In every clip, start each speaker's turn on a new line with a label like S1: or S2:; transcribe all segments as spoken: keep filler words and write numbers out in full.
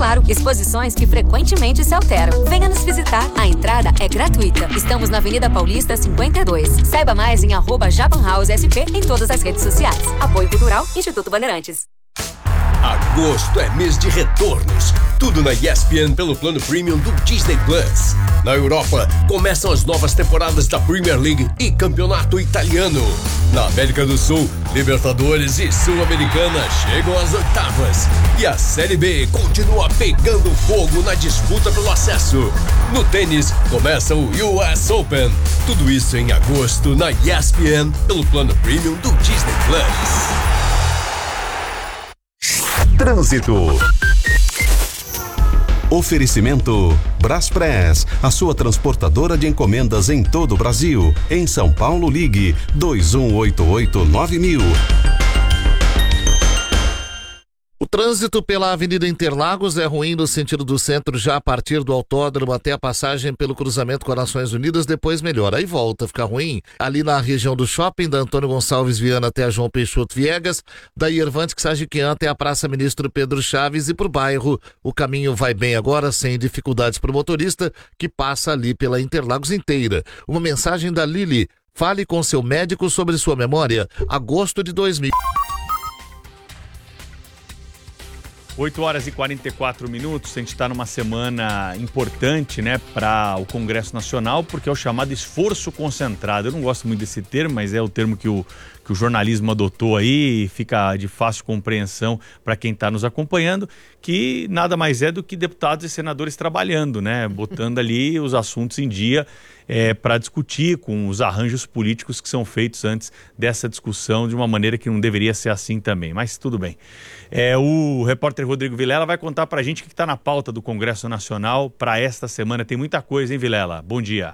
S1: claro, exposições que frequentemente se alteram. Venha nos visitar. A entrada é gratuita. Estamos na Avenida Paulista cinquenta e dois. Saiba mais em arroba Japan House S P em todas as redes sociais. Apoio Cultural, Instituto Bandeirantes.
S2: Agosto é mês de retornos. Tudo na E S P N pelo plano premium do Disney Plus. Na Europa, começam as novas temporadas da Premier League e Campeonato Italiano. Na América do Sul, Libertadores e Sul-Americana chegam às oitavas. E a Série B continua pegando fogo na disputa pelo acesso. No tênis, começa o U S Open. Tudo isso em agosto na E S P N pelo plano premium do Disney Plus.
S3: Trânsito. Oferecimento Braspress, a sua transportadora de encomendas em todo o Brasil. Em São Paulo, ligue dois um oito oito nove mil.
S4: O trânsito pela Avenida Interlagos é ruim no sentido do centro já a partir do autódromo até a passagem pelo cruzamento com as Nações Unidas, depois melhora. Aí volta a ficar ruim ali na região do shopping, da Antônio Gonçalves Viana até a João Peixoto Viegas, da Irvante Sagiquian até a Praça Ministro Pedro Chaves e por bairro. O caminho vai bem agora, sem dificuldades para o motorista que passa ali pela Interlagos inteira. Uma mensagem da Lili: fale com seu médico sobre sua memória. Agosto de dois mil.
S5: oito horas e quarenta e quatro minutos, a gente está numa semana importante, né, para o Congresso Nacional, porque é o chamado esforço concentrado. Eu não gosto muito desse termo, mas é o termo que o, que o jornalismo adotou aí, e fica de fácil compreensão para quem está nos acompanhando, que nada mais é do que deputados e senadores trabalhando, né, botando ali os assuntos em dia é, para discutir com os arranjos políticos que são feitos antes dessa discussão, de uma maneira que não deveria ser assim também, mas tudo bem. É, o repórter Rodrigo Vilela vai contar pra gente o que está na pauta do Congresso Nacional para esta semana. Tem muita coisa, hein, Vilela? Bom dia.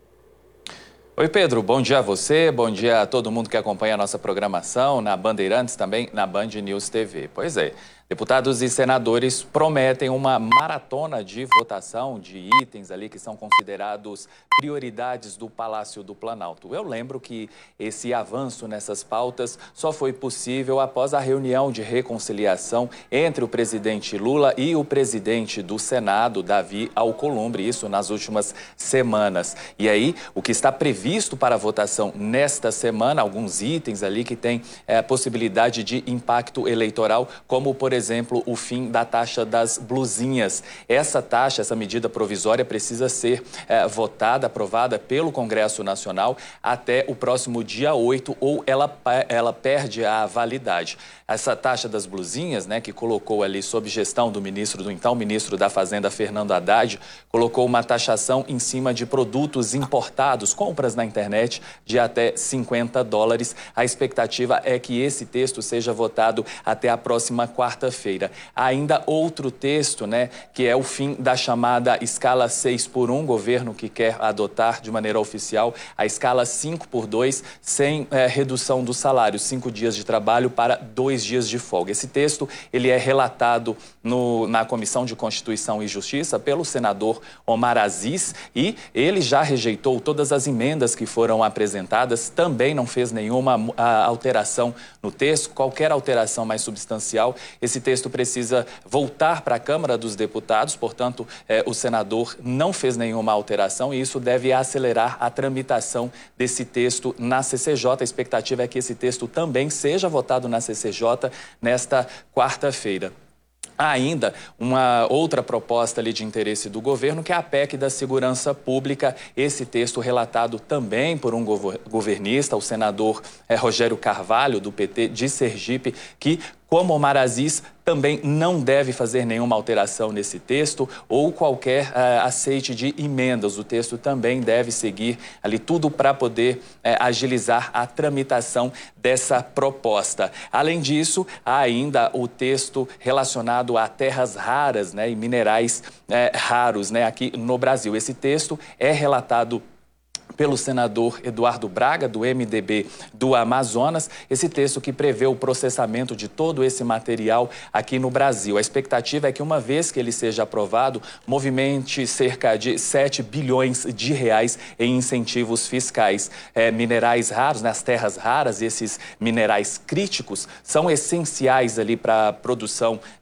S6: Oi, Pedro. Bom dia a você, bom dia a todo mundo que acompanha a nossa programação na Bandeirantes, também na Band News T V. Pois é, deputados e senadores prometem uma maratona de votação de itens ali que são considerados prioridades do Palácio do Planalto. Eu lembro que esse avanço nessas pautas só foi possível após a reunião de reconciliação entre o presidente Lula e o presidente do Senado, Davi Alcolumbre, isso nas últimas semanas. E aí, o que está previsto para a votação nesta semana, alguns itens ali que têm é, possibilidade de impacto eleitoral, como, por exemplo, o fim da taxa das blusinhas. Essa taxa, essa medida provisória precisa ser é, votada, aprovada pelo Congresso Nacional até o próximo dia oito, ou ela, ela perde a validade. Essa taxa das blusinhas, né, que colocou ali sob gestão do ministro, do então ministro da Fazenda, Fernando Haddad, colocou uma taxação em cima de produtos importados, compras na internet de até cinquenta dólares. A expectativa é que esse texto seja votado até a próxima quarta-feira. Ainda outro texto, né, que é o fim da chamada escala seis por um, governo que quer adotar de maneira oficial a escala cinco por dois, sem é, redução do salário, cinco dias de trabalho para dois dias de folga. Esse texto ele é relatado no, na Comissão de Constituição e Justiça pelo senador Omar Aziz e ele já rejeitou todas as emendas que foram apresentadas, também não fez nenhuma a, alteração no texto, qualquer alteração mais substancial. Esse texto precisa voltar para a Câmara dos Deputados, portanto, eh, o senador não fez nenhuma alteração e isso deve acelerar a tramitação desse texto na C C J. A expectativa é que esse texto também seja votado na C C J nesta quarta-feira. Há ainda uma outra proposta ali de interesse do governo, que é a P E C da Segurança Pública. Esse texto relatado também por um governista, o senador eh, Rogério Carvalho, do P T de Sergipe, que, como Omar Aziz, também não deve fazer nenhuma alteração nesse texto ou qualquer uh, aceite de emendas. O texto também deve seguir ali tudo para poder uh, agilizar a tramitação dessa proposta. Além disso, há ainda o texto relacionado a terras raras, né, e minerais uh, raros, né, aqui no Brasil. Esse texto é relatado pelo senador Eduardo Braga, do M D B do Amazonas, esse texto que prevê o processamento de todo esse material aqui no Brasil. A expectativa é que, uma vez que ele seja aprovado, movimente cerca de sete bilhões de reais em incentivos fiscais. É, minerais raros, nas né, terras raras, esses minerais críticos, são essenciais ali para a produção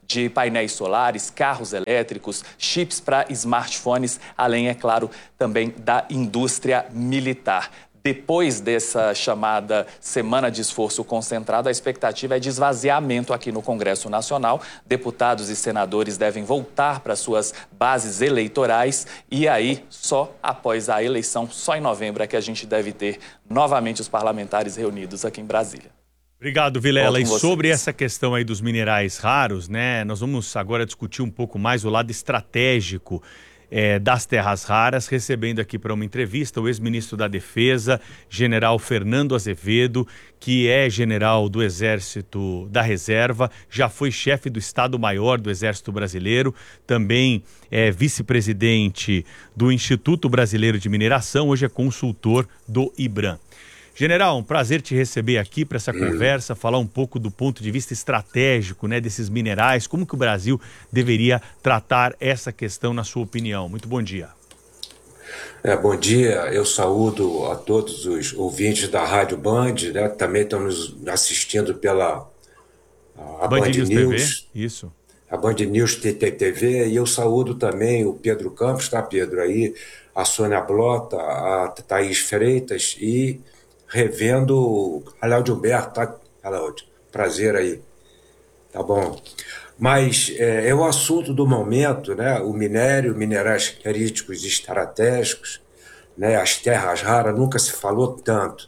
S6: de painéis solares, carros elétricos, chips para smartphones, além, é claro, também da indústria militar. Depois dessa chamada Semana de Esforço Concentrado, a expectativa é de esvaziamento aqui no Congresso Nacional. Deputados e senadores devem voltar para suas bases eleitorais e aí, só após a eleição, só em novembro, é que a gente deve ter novamente os parlamentares reunidos aqui em Brasília.
S5: Obrigado, Vilela. E sobre essa questão aí dos minerais raros, né, nós vamos agora discutir um pouco mais o lado estratégico É, das terras raras, recebendo aqui para uma entrevista o ex-ministro da Defesa, general Fernando Azevedo, que é general do Exército da Reserva, já foi chefe do Estado-Maior do Exército Brasileiro, também é vice-presidente do Instituto Brasileiro de Mineração, hoje é consultor do IBRAM. General, um prazer te receber aqui para essa conversa, falar um pouco do ponto de vista estratégico, né, desses minerais, como que o Brasil deveria tratar essa questão, na sua opinião. Muito bom dia.
S7: É, bom dia, eu saúdo a todos os ouvintes da Rádio Band, né, também estamos assistindo pela a
S5: Band,
S7: Band
S5: News,
S7: News
S5: T V, isso.
S7: A Band News T V, e eu saúdo também o Pedro Campos, tá, Pedro, aí, a Sônia Blota, a Thaís Freitas e revendo a Léo de Humberto, tá, Léo? Prazer aí, tá bom. Mas é, é o assunto do momento, né? O minério, minerais críticos e estratégicos, né? As terras raras, nunca se falou tanto.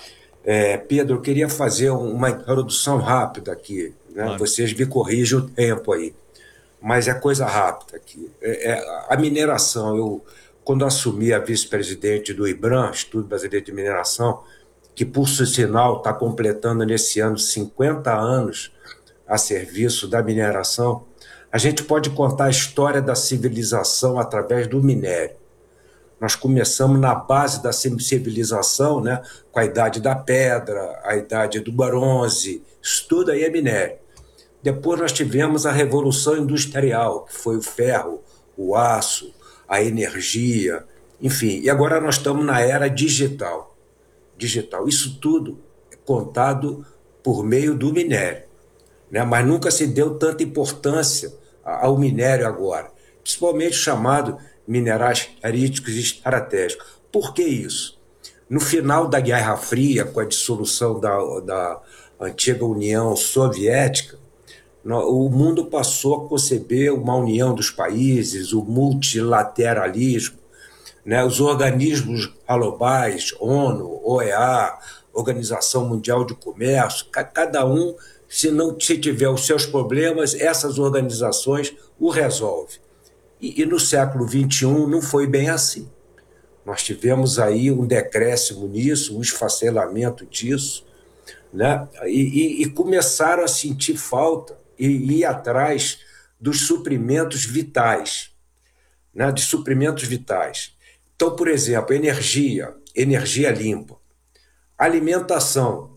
S7: É, Pedro, eu queria fazer uma introdução rápida aqui, né? Claro. Vocês me corrigem o tempo aí, mas é coisa rápida aqui. É, é, a mineração, eu, quando assumi a vice-presidente do IBRAM, Instituto Brasileiro de Mineração, que por sinal está completando nesse ano cinquenta anos a serviço da mineração, a gente pode contar a história da civilização através do minério. Nós começamos na base da civilização, né, com a idade da pedra, a idade do bronze, isso tudo aí é minério. Depois nós tivemos a Revolução Industrial, que foi o ferro, o aço, a energia, enfim. E agora nós estamos na era digital. digital. Isso tudo é contado por meio do minério, né? Mas nunca se deu tanta importância ao minério agora, principalmente chamado minerais críticos e estratégicos. Por que isso? No final da Guerra Fria, com a dissolução da, da antiga União Soviética, o mundo passou a conceber uma união dos países, o multilateralismo, né, os organismos globais, ONU, O E A, Organização Mundial de Comércio, cada um, se não se tiver os seus problemas, essas organizações o resolvem. E, e no século vinte e um não foi bem assim. Nós tivemos aí um decréscimo nisso, um esfacelamento disso, né, e, e, e começaram a sentir falta e ir atrás dos suprimentos vitais, né, de suprimentos vitais. Então, por exemplo, energia, energia limpa, alimentação,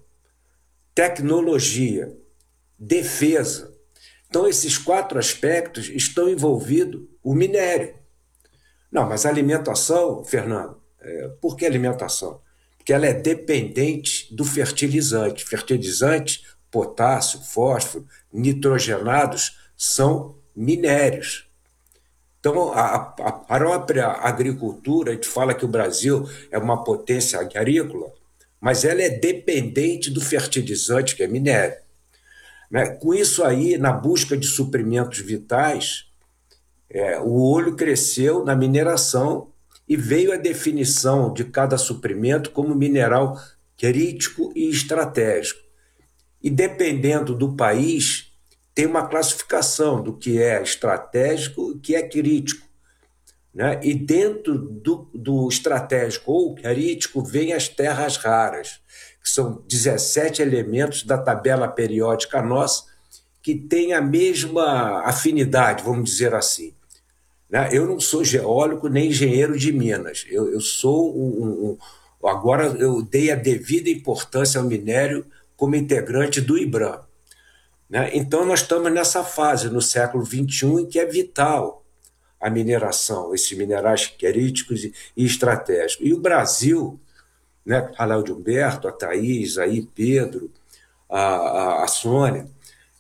S7: tecnologia, defesa. Então, esses quatro aspectos estão envolvidos o minério. Não, mas a alimentação, Fernando, é, por que alimentação? Porque ela é dependente do fertilizante. Fertilizante, potássio, fósforo, nitrogenados são minérios. Então, a, a própria agricultura, a gente fala que o Brasil é uma potência agrícola, mas ela é dependente do fertilizante, que é minério. Né? Com isso aí, na busca de suprimentos vitais, é, o olho cresceu na mineração e veio a definição de cada suprimento como mineral crítico e estratégico. E dependendo do país, tem uma classificação do que é estratégico e o que é crítico, né? E dentro do, do estratégico ou crítico vem as terras raras, que são dezessete elementos da tabela periódica nossa que têm a mesma afinidade, vamos dizer assim. Né? Eu não sou geólogo nem engenheiro de Minas, eu, eu sou um, um... Agora eu dei a devida importância ao minério como integrante do IBRAM. Né? Então, nós estamos nessa fase, no século vinte e um, em que é vital a mineração, esses minerais críticos e, e estratégicos. E o Brasil, né, a Léo de Humberto, a Thaís, aí Pedro, a, a, a Sônia,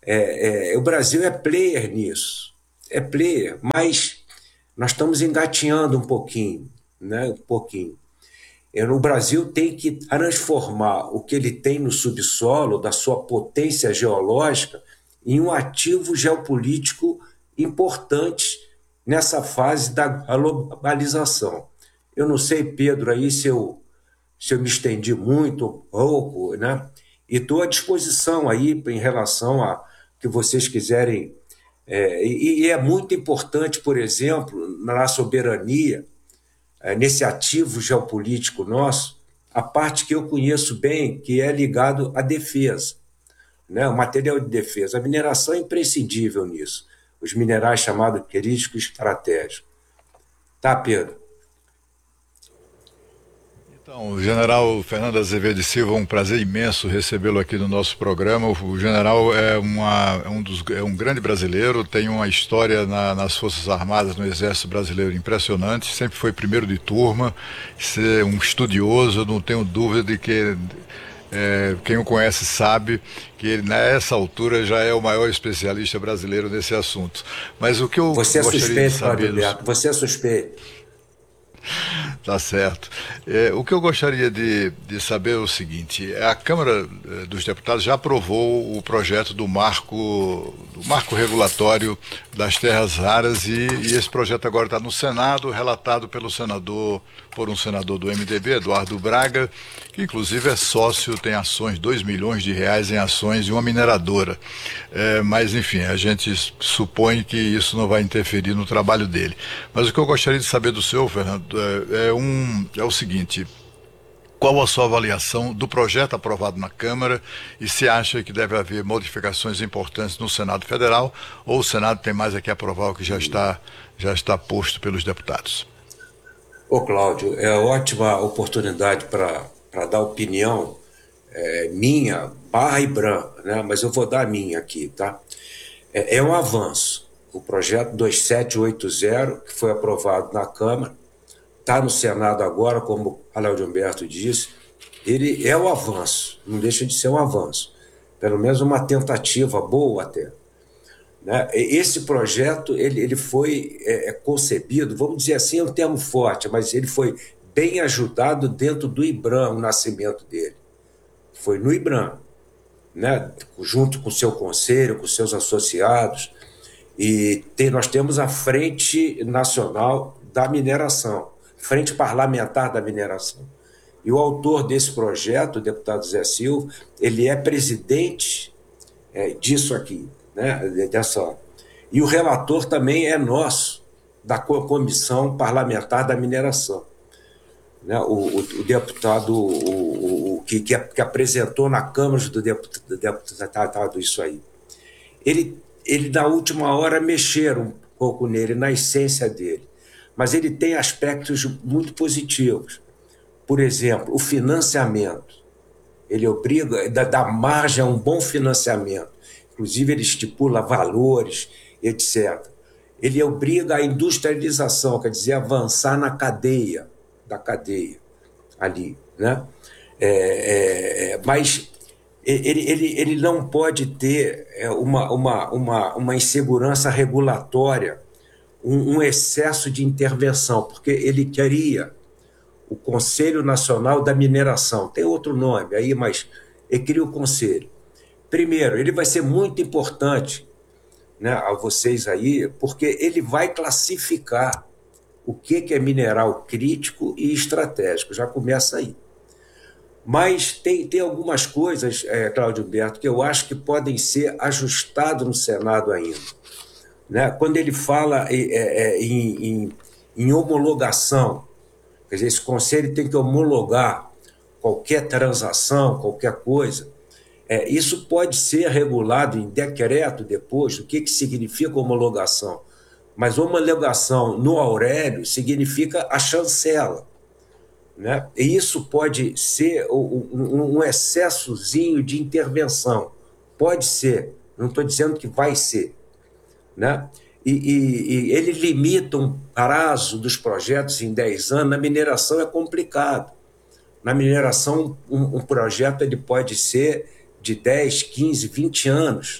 S7: É, é, o Brasil é player nisso, é player, mas nós estamos engatinhando um pouquinho, né? Um pouquinho. É, o Brasil tem que transformar o que ele tem no subsolo, da sua potência geológica, em um ativo geopolítico importante nessa fase da globalização. Eu não sei, Pedro, aí se eu, se eu me estendi muito ou pouco, né? E estou à disposição aí em relação a que vocês quiserem. É, e, e é muito importante, por exemplo, na soberania, é, nesse ativo geopolítico nosso, a parte que eu conheço bem, que é ligado à defesa, né? O material de defesa. A mineração é imprescindível nisso. Os minerais chamados críticos estratégicos. Tá, Pedro?
S8: Então, o general Fernando Azevedo de Silva, um prazer imenso recebê-lo aqui no nosso programa. O general é, uma, é, um, dos, é um grande brasileiro, tem uma história na, nas Forças Armadas, no Exército Brasileiro impressionante, sempre foi primeiro de turma, ser um estudioso, não tenho dúvida de que é, quem o conhece sabe que ele, nessa altura, já é o maior especialista brasileiro nesse assunto. Mas o que eu
S7: Você é
S8: gostaria
S7: suspeito,
S8: de saber...
S7: Alberto, você é suspeito.
S8: Tá certo. É, o que eu gostaria de, de saber é o seguinte: a Câmara dos Deputados já aprovou o projeto do marco, do marco regulatório das terras raras e, e esse projeto agora está no Senado, relatado pelo senador, por um senador do M D B, Eduardo Braga, que inclusive é sócio, tem ações, dois milhões de reais em ações de uma mineradora. É, mas, enfim, a gente supõe que isso não vai interferir no trabalho dele. Mas o que eu gostaria de saber do senhor, Fernando, é, é, um, é o seguinte: qual a sua avaliação do projeto aprovado na Câmara e se acha que deve haver modificações importantes no Senado Federal ou o Senado tem mais aqui a aprovar o que já está, já está posto pelos deputados?
S7: Ô, Cláudio, é ótima oportunidade para para dar opinião é, minha, barra e branca, né? Mas eu vou dar a minha aqui, tá? É, é um avanço. O projeto dois sete oito zero, que foi aprovado na Câmara, está no Senado agora, como o Léo de Humberto disse, ele é um avanço, não deixa de ser um avanço. Pelo menos uma tentativa boa até. Né? Esse projeto ele, ele foi é, é concebido, vamos dizer assim, é um termo forte, mas ele foi bem ajudado dentro do IBRAM, o nascimento dele. Foi no IBRAM, né? Junto com o seu conselho, com seus associados, e tem, nós temos a Frente Nacional da Mineração, Frente Parlamentar da Mineração. E o autor desse projeto, o deputado Zé Silva, ele é presidente é, disso aqui, né? Dessa... E o relator também é nosso, da Comissão Parlamentar da Mineração. Né, o, o, o deputado o, o, que, que, que apresentou na Câmara do deputado, deputado isso aí. Ele, ele, na última hora, mexeram um pouco nele, na essência dele. Mas ele tem aspectos muito positivos. Por exemplo, o financiamento. Ele obriga, dá, dá margem a um bom financiamento. Inclusive, ele estipula valores, etcétera. Ele obriga a industrialização, quer dizer, avançar na cadeia. da cadeia ali, né? É, é, mas ele, ele, ele não pode ter uma, uma, uma, uma insegurança regulatória, um, um excesso de intervenção, porque ele queria o Conselho Nacional da Mineração, tem outro nome aí, mas ele cria o conselho. Primeiro, ele vai ser muito importante, né, a vocês aí, porque ele vai classificar o que é mineral crítico e estratégico, já começa aí. Mas tem, tem algumas coisas, é, Cláudio Humberto, que eu acho que podem ser ajustadas no Senado ainda. Né? Quando ele fala é, é, em, em, em homologação, quer dizer, esse conselho tem que homologar qualquer transação, qualquer coisa, é, isso pode ser regulado em decreto depois, o que, que significa homologação. Mas homologação no Aurélio significa a chancela, né? E isso pode ser um, um excessozinho de intervenção. Pode ser, não estou dizendo que vai ser, né? E, e, e ele limita um prazo dos projetos em dez anos. Na mineração é complicado. Na mineração, um, um projeto ele pode ser de dez, quinze, vinte anos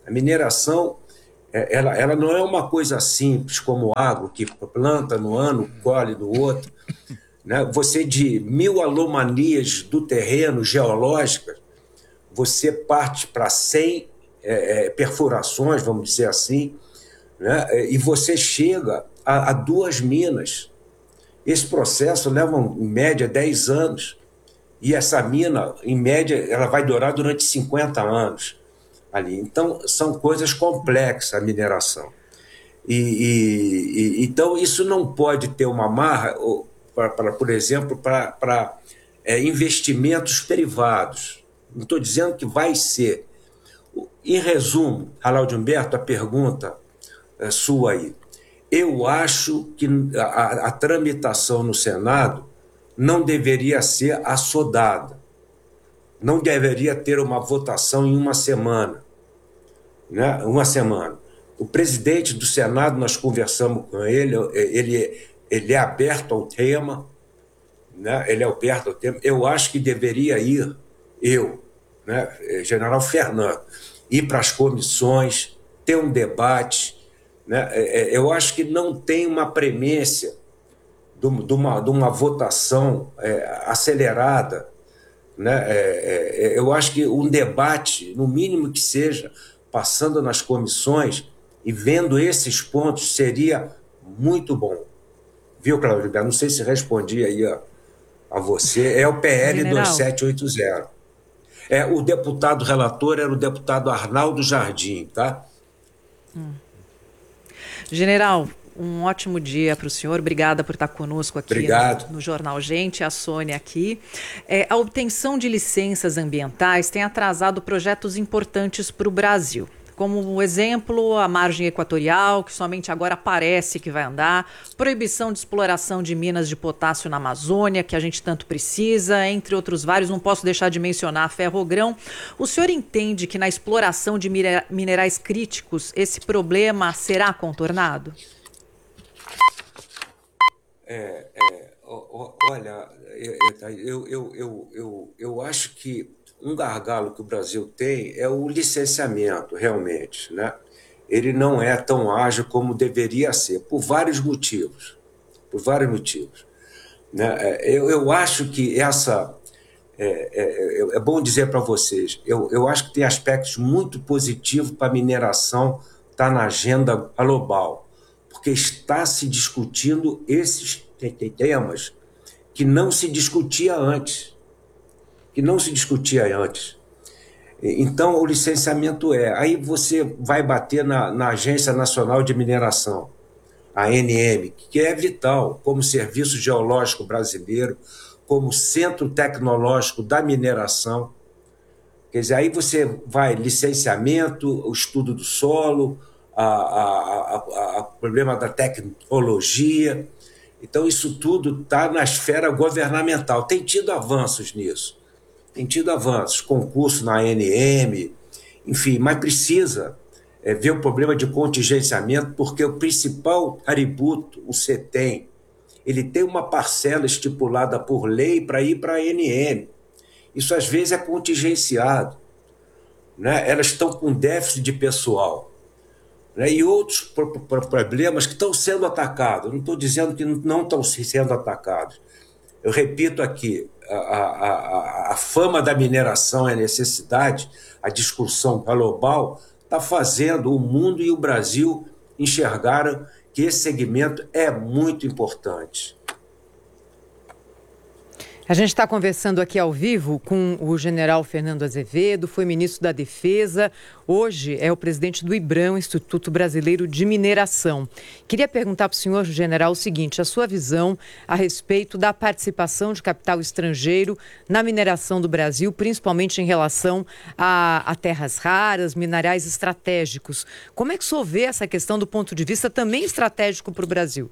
S7: A mineração, ela, ela não é uma coisa simples como o agro, que planta no ano, colhe no outro. Né? Você, de mil anomalias do terreno geológicas, você parte para cem é, é, perfurações, vamos dizer assim, né? E você chega a, a duas minas. Esse processo leva, em média, dez anos. E essa mina, em média, ela vai durar durante cinquenta anos ali. Então, são coisas complexas a mineração. E, e, e, então, isso não pode ter uma amarra, pra, pra, por exemplo, para é, investimentos privados. Não estou dizendo que vai ser. Em resumo, Arnaldo Humberto, a pergunta é sua aí. Eu acho que a, a tramitação no Senado não deveria ser assodada. Não deveria ter uma votação em uma semana. Né? Uma semana. O presidente do Senado, nós conversamos com ele, ele, ele é aberto ao tema, né? Ele é aberto ao tema. Eu acho que deveria ir, eu, né? General Fernando, ir para as comissões, ter um debate. Né? Eu acho que não tem uma premência de uma, de uma votação é, acelerada. Né? É, é, eu acho que um debate, no mínimo que seja, passando nas comissões e vendo esses pontos, seria muito bom. Viu, Cláudio? Não sei se respondi aí a, a você. É o P L
S9: General.
S7: dois sete oito zero. É, o deputado relator era o deputado Arnaldo Jardim, tá?
S9: Hum. General, um ótimo dia para o senhor. Obrigada por estar conosco aqui no, no Jornal Gente, a Sônia aqui. É, a obtenção de licenças ambientais tem atrasado projetos importantes para o Brasil. Como exemplo, a margem equatorial, que somente agora parece que vai andar, proibição de exploração de minas de potássio na Amazônia, que a gente tanto precisa, entre outros vários. Não posso deixar de mencionar a Ferrogrão. O senhor entende que na exploração de minerais críticos esse problema será contornado?
S7: É, é, olha, eu, eu, eu, eu, eu acho que um gargalo que o Brasil tem é o licenciamento, realmente. Né? Ele não é tão ágil como deveria ser, por vários motivos. Por vários motivos. Né? Eu, eu acho que essa... É, é, é bom dizer para vocês, eu, eu acho que tem aspectos muito positivos para a mineração estar na agenda global, porque está se discutindo esses temas que não se discutia antes. que não se discutia antes. Então, o licenciamento é... Aí você vai bater na, na Agência Nacional de Mineração, a A N M, que é vital como Serviço Geológico Brasileiro, como Centro Tecnológico da Mineração. Quer dizer, aí você vai licenciamento, o estudo do solo, a, a, a, a problema da tecnologia. Então, isso tudo está na esfera governamental. Tem tido avanços nisso. Tem tido avanços, concurso na A N M, enfim, mas precisa é, ver o problema de contingenciamento, porque o principal tributo, o CETEM, ele tem uma parcela estipulada por lei para ir para a A N M. Isso, às vezes, é contingenciado. Né? Elas estão com déficit de pessoal. Né? E outros pro- pro- problemas que estão sendo atacados. Não estou dizendo que não estão sendo atacados. Eu repito aqui, a, a, a, a fama da mineração é necessidade, a discussão global está fazendo o mundo e o Brasil enxergaram que esse segmento é muito importante.
S9: A gente está conversando aqui ao vivo com o general Fernando Azevedo, foi ministro da Defesa, hoje é o presidente do IBRAM, Instituto Brasileiro de Mineração. Queria perguntar para o senhor, general, o seguinte, a sua visão a respeito da participação de capital estrangeiro na mineração do Brasil, principalmente em relação a, a terras raras, minerais estratégicos. Como é que o senhor vê essa questão do ponto de vista também estratégico para o Brasil?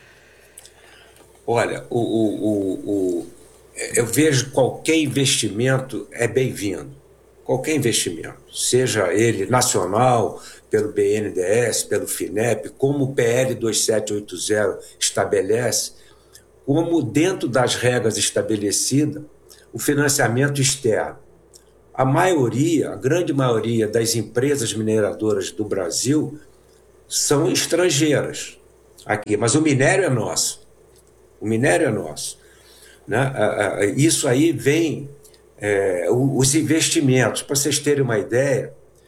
S7: Olha, o... o, o, o... eu vejo qualquer investimento é bem-vindo. Qualquer investimento, seja ele nacional, pelo B N D E S, pelo FINEP, como o P L dois sete oito zero estabelece, como dentro das regras estabelecidas, o financiamento externo. a maioria, a grande maioria das empresas mineradoras do Brasil são estrangeiras aqui, mas o minério é nosso. O minério é nosso. Né? Isso aí vem, é, os investimentos, para vocês terem uma ideia,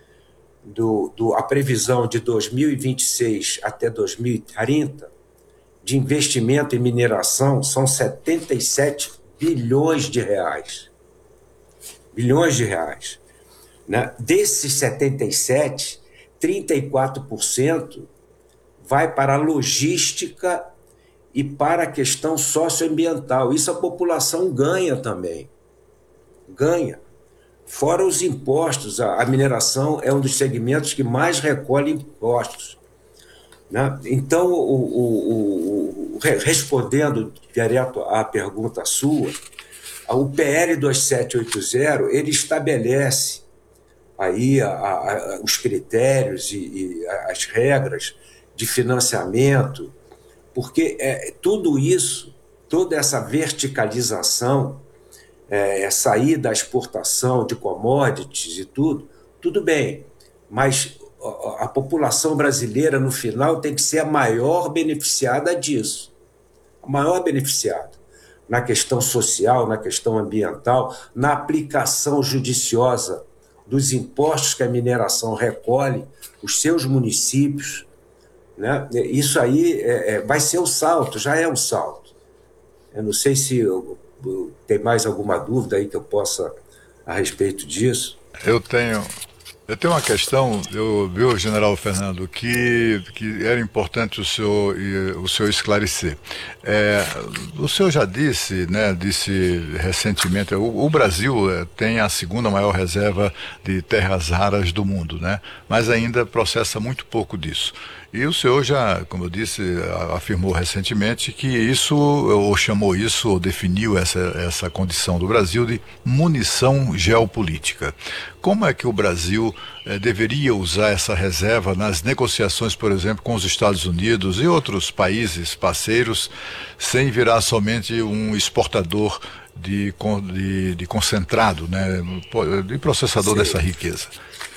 S7: do, do, a previsão de dois mil e vinte e seis até dois mil e trinta, de investimento em mineração, são setenta e sete bilhões de reais. Bilhões de reais. Né? Desses setenta e sete, trinta e quatro por cento vai para a logística e para a questão socioambiental. Isso a população ganha também. Ganha. Fora os impostos, a, a mineração é um dos segmentos que mais recolhe impostos. Né? Então, o, o, o, o, respondendo direto à pergunta sua, o P L dois mil setecentos e oitenta, ele estabelece aí a, a, os critérios e, e as regras de financiamento, porque é, tudo isso, toda essa verticalização, é, sair da exportação de commodities e tudo, tudo bem, mas a, a população brasileira, no final, tem que ser a maior beneficiada disso, a maior beneficiada, na questão social, na questão ambiental, na aplicação judiciosa dos impostos que a mineração recolhe, os seus municípios, né? Isso aí é, é, vai ser o salto, já é um salto. Eu não sei se eu, eu, tem mais alguma dúvida aí que eu possa a respeito disso.
S8: Eu tenho, eu tenho uma questão, eu vi, o general Fernando, que, que era importante o senhor, o senhor esclarecer. É, o senhor já disse, né, disse recentemente, o, o Brasil tem a segunda maior reserva de terras raras do mundo, né, mas ainda processa muito pouco disso. E o senhor já, como eu disse, afirmou recentemente que isso, ou chamou isso, ou definiu essa, essa condição do Brasil de munição geopolítica. Como é que o Brasil eh, deveria usar essa reserva nas negociações, por exemplo, com os Estados Unidos e outros países parceiros, sem virar somente um exportador de, de, de concentrado, né, de processador Sim. dessa riqueza?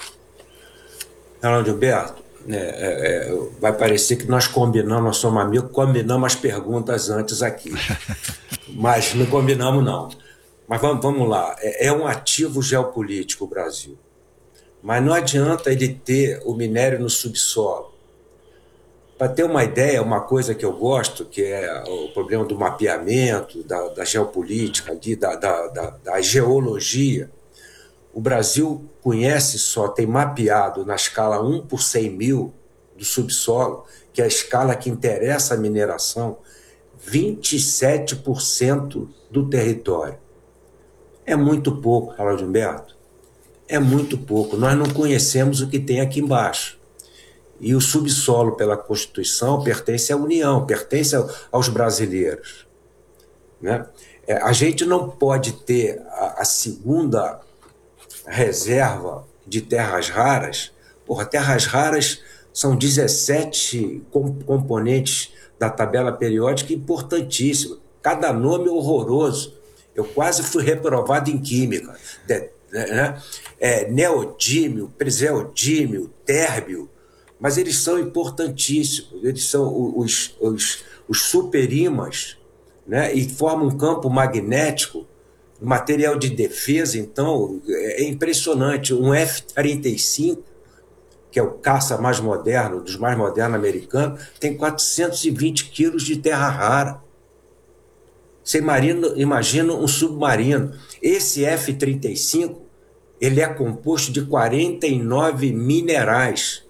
S7: Arnaldo Gilberto, É, é, vai parecer que nós combinamos, nós somos amigos, combinamos as perguntas antes aqui. Mas não combinamos, não. Mas vamos, vamos lá. É, é um ativo geopolítico o Brasil. Mas não adianta ele ter o minério no subsolo. Para ter uma ideia, uma coisa que eu gosto, que é o problema do mapeamento, da, da geopolítica, ali, da, da, da, da geologia. O Brasil conhece só, tem mapeado na escala um por cem mil do subsolo, que é a escala que interessa a mineração, vinte e sete por cento do território. É muito pouco, Arnaldo Humberto. É muito pouco. Nós não conhecemos o que tem aqui embaixo. E o subsolo, pela Constituição, pertence à União, pertence aos brasileiros. Né? É, a gente não pode ter a, a segunda reserva de terras raras. Porra, terras raras são dezessete componentes da tabela periódica importantíssima. Cada nome horroroso. Eu quase fui reprovado em química. De, né? é, neodímio, preseodímio, térbio, mas eles são importantíssimos. Eles são os, os, os superímãs, né? E formam um campo magnético, material de defesa. Então, é impressionante. Um F trinta e cinco, que é o caça mais moderno, dos mais modernos americanos, tem quatrocentos e vinte quilos de terra rara. Você imagina, imagina um submarino. Esse F trinta e cinco, ele é composto de quarenta e nove minerais.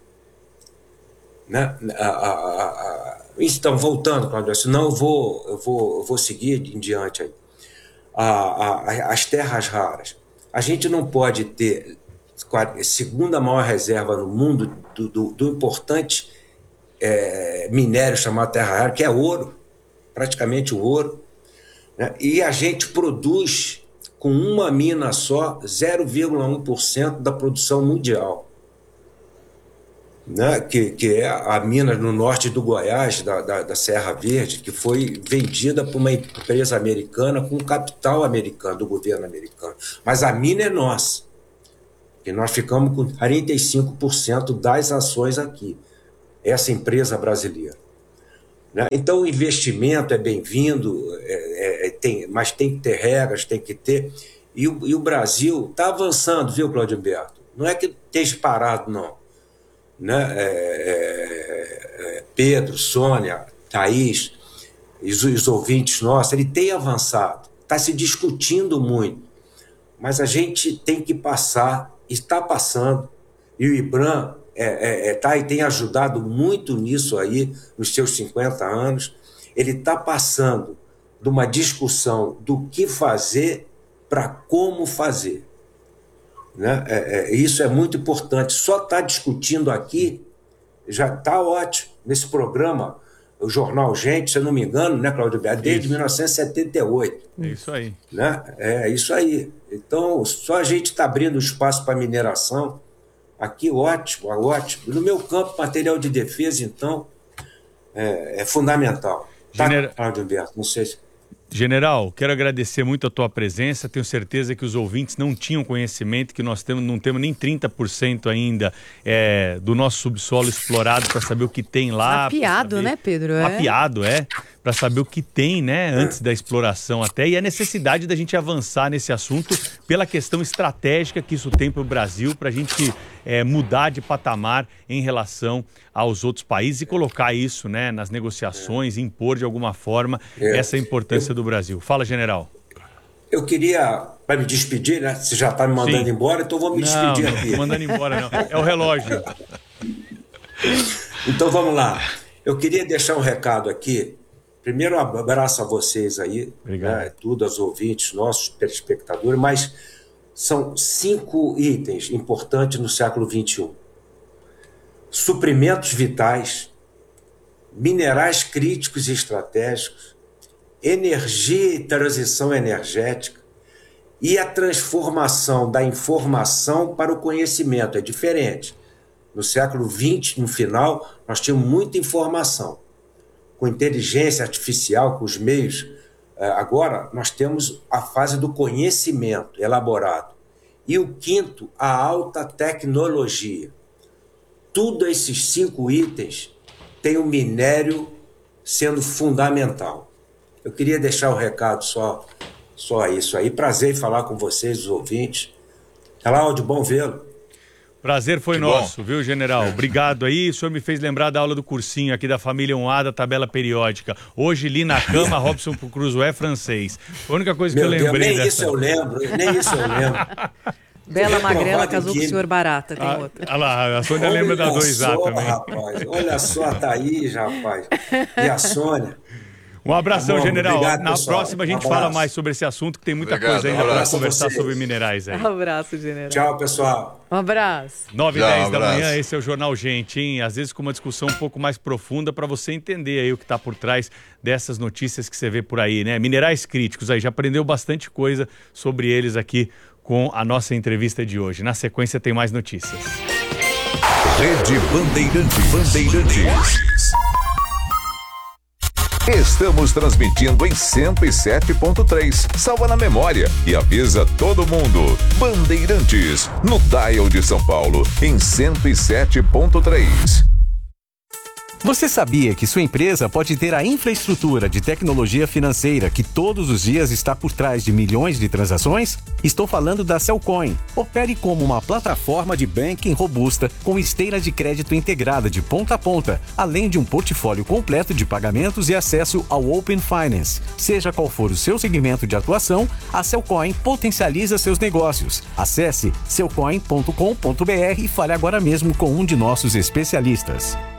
S7: Né? A, a, a, a... Então, voltando, Claudio, senão eu vou, eu vou, eu vou seguir em diante aí. A, a, as terras raras. A gente não pode ter a segunda maior reserva no mundo do, do, do importante é, minério chamado terra rara, que é ouro, praticamente o ouro, né? E a gente produz com uma mina só zero vírgula um por cento da produção mundial. Né, que, que é a mina no norte do Goiás, da, da, da Serra Verde, que foi vendida por uma empresa americana com capital americano, do governo americano. Mas a mina é nossa. que nós ficamos com quarenta e cinco por cento das ações aqui, essa empresa brasileira. Né? Então o investimento é bem-vindo, é, é, tem, mas tem que ter regras, tem que ter... E o, e o Brasil está avançando, viu, Claudio Humberto? Não é que esteja parado, não. Né? É, é, é, Pedro, Sônia, Thaís, os, os ouvintes nossos, ele tem avançado, está se discutindo muito, mas a gente tem que passar, está passando, e o IBRAM é, é, é, tá, e tem ajudado muito nisso aí, nos seus cinquenta anos, ele está passando de uma discussão do que fazer para como fazer. Né? É, é, isso é muito importante. Só estar tá discutindo aqui já está ótimo. Nesse programa, o Jornal Gente, se eu não me engano, né, Claudio Humberto, desde isso. mil novecentos e setenta e oito.
S5: É isso aí.
S7: Né? É isso aí. Então, só a gente está abrindo espaço para mineração. Aqui, ótimo, ótimo. No meu campo, material de defesa, então, é, é fundamental. Tá,
S5: Genera...
S7: Claudio Humberto? Não sei se...
S5: General, quero agradecer muito a tua presença, tenho certeza que os ouvintes não tinham conhecimento, que nós temos, não temos nem trinta por cento ainda é, do nosso subsolo explorado para saber o que tem lá.
S9: Mapeado, saber... né, Pedro? É.
S5: Mapeado, é, para saber o que tem, né, antes da exploração até, e a necessidade da gente avançar nesse assunto pela questão estratégica que isso tem para o Brasil, para a gente é, mudar de patamar em relação aos outros países e colocar isso, né, nas negociações, é. impor de alguma forma é. essa importância Eu... do Brasil. Fala, general.
S7: Eu queria, para me despedir, né? Você já está me mandando Sim. embora, então vou me
S5: não,
S7: despedir
S5: não,
S7: aqui.
S5: Não, mandando embora não. É o relógio.
S7: Então vamos lá. Eu queria deixar um recado aqui. Primeiro, um abraço a vocês aí.
S5: Obrigado.
S7: Né? Tudo, aos ouvintes, nossos telespectadores, mas são cinco itens importantes no século vinte e um. Suprimentos vitais, minerais críticos e estratégicos, energia e transição energética e a transformação da informação para o conhecimento. É diferente. No século vinte, no final, nós tínhamos muita informação. Com inteligência artificial, com os meios. Agora, nós temos a fase do conhecimento elaborado. E o quinto, a alta tecnologia. Tudo esses cinco itens tem o minério sendo fundamental. Eu queria deixar o recado só, só isso aí. Prazer em falar com vocês, os ouvintes. Cláudio, bom vê-lo.
S5: Prazer foi
S8: que
S5: nosso,
S8: bom.
S5: viu, general? Obrigado aí. O senhor me fez lembrar da aula do cursinho aqui da família um A da tabela periódica. Hoje li na cama, Robson Crusoe francês. Foi a única coisa
S7: Meu
S5: que eu
S7: Deus,
S5: lembrei
S7: nem
S5: dessa.
S7: isso eu lembro, nem isso eu lembro.
S9: Bela Magrela casou com o senhor Barata, tem
S5: ah,
S9: outra.
S5: Olha lá, a Sônia olha lembra da dois A também.
S7: Rapaz, olha só a Thaís, rapaz. E a Sônia.
S5: Um abração, tá bom, general.
S7: Obrigado,
S5: Na
S7: pessoal.
S5: próxima a gente
S7: Um
S5: fala mais sobre esse assunto, que tem muita
S8: Obrigado,
S5: coisa ainda
S8: um
S5: para
S8: abraço
S5: conversar sobre minerais aí.
S9: Um abraço, general.
S7: Tchau, pessoal.
S9: Um abraço.
S5: nove e
S8: Tchau,
S5: dez
S8: um
S5: da
S8: abraço.
S5: manhã, esse é o Jornal Gente, hein? Às vezes com uma discussão um pouco mais profunda para você entender aí o que está por trás dessas notícias que você vê por aí, né? Minerais críticos aí, já aprendeu bastante coisa sobre eles aqui com a nossa entrevista de hoje. Na sequência tem mais notícias.
S10: Rede Bandeirantes. Bandeirantes. Estamos transmitindo em cento e sete ponto três. Salva na memória e avisa todo mundo. Bandeirantes, no dial de São Paulo, em cento e sete ponto três.
S11: Você sabia que sua empresa pode ter a infraestrutura de tecnologia financeira que todos os dias está por trás de milhões de transações? Estou falando da Cellcoin. Opere como uma plataforma de banking robusta com esteira de crédito integrada de ponta a ponta, além de um portfólio completo de pagamentos e acesso ao Open Finance. Seja qual for o seu segmento de atuação, a Cellcoin potencializa seus negócios. Acesse cellcoin ponto com ponto br e fale agora mesmo com um de nossos especialistas.